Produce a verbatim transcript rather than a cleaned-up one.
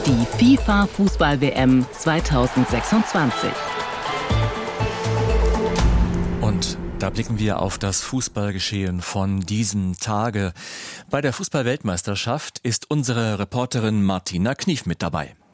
Die FIFA-Fußball-W M zweitausendsechsundzwanzig. Und da blicken wir auf das Fußballgeschehen von diesem Tage. Bei der Fußball-Weltmeisterschaft ist unsere Reporterin Martina Knief mit dabei.